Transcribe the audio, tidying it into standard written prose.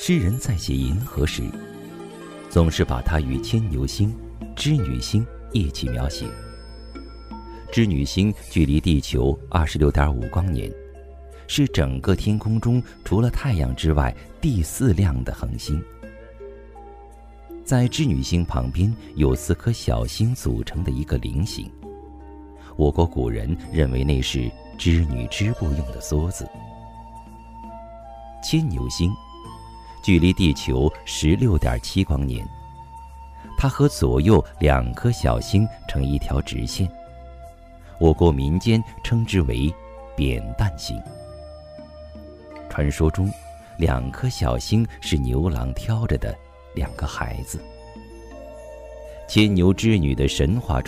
诗人在写银河时，总是把它与牵牛星、织女星一起描写。织女星距离地球26.5光年，是整个天空中除了太阳之外第4亮的恒星。在织女星旁边有4颗小星组成的一个菱形，我国古人认为那是织女织布用的梭子。牵牛星距离地球16.7光年，它和左右2颗小星成一条直线，我国民间称之为扁担星。传说中2颗小星是牛郎挑着的2个孩子。牵牛织女的神话